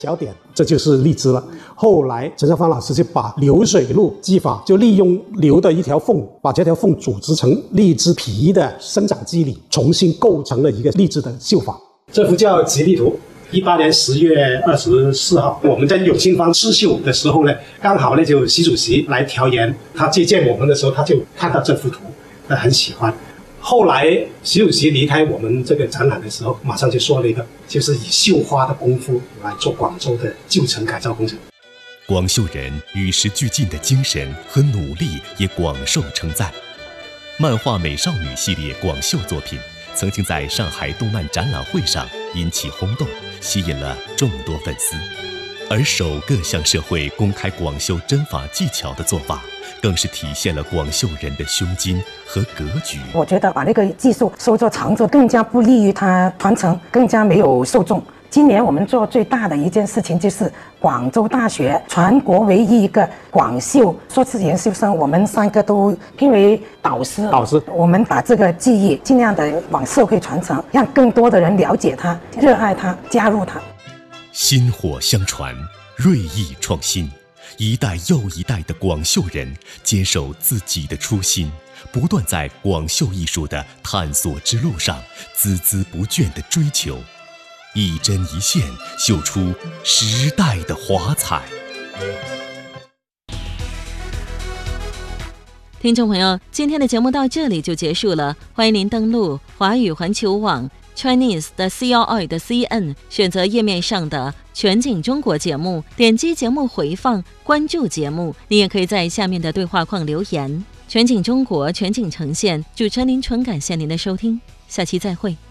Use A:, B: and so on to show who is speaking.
A: 小点，这就是荔枝了。后来陈少芳老师就把流水路技法，就利用流的一条缝，把这条缝组织成荔枝皮的生长机理，重新构成了一个荔枝的绣法。这幅叫《吉利图》。18年10月24号，我们在永庆坊刺绣的时候呢，刚好呢就习主席来调研，他接见我们的时候，他就看到这幅图，他很喜欢。后来习主席离开我们这个展览的时候，马上就说了一个，就是以绣花的功夫来做广州的旧城改造工程。
B: 广绣人与时俱进的精神和努力也广受称赞。漫画美少女系列广绣作品曾经在上海动漫展览会上引起轰动，吸引了众多粉丝。而首个向社会公开广绣针法技巧的做法，更是体现了广绣人的胸襟和格局。
C: 我觉得把那个技术收作藏作，更加不利于它传承，更加没有受众。今年我们做最大的一件事情，就是广州大学全国唯一一个广绣硕士研究生，我们3个都聘为导师。我们把这个技艺尽量的往社会传承，让更多的人了解它、热爱它、加入它。
B: 薪火相传，锐意创新，一代又一代的广绣人坚守自己的初心，不断在广绣艺术的探索之路上孜孜不倦地追求，一针一线绣出时代的华彩。
D: 听众朋友，今天的节目到这里就结束了，欢迎您登录华语环球网 Chinese 的 CRI 的 CN， 选择页面上的全景中国节目，点击节目回放，关注节目。你也可以在下面的对话框留言。全景中国，全景呈现，主持人林纯感谢您的收听，下期再会。